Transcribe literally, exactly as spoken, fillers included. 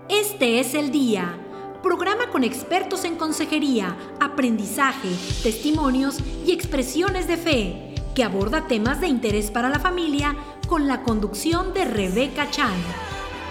Este es el día, programa con expertos en consejería, aprendizaje, testimonios y expresiones de fe, que aborda temas de interés para la familia con la conducción de Rebeca Chan.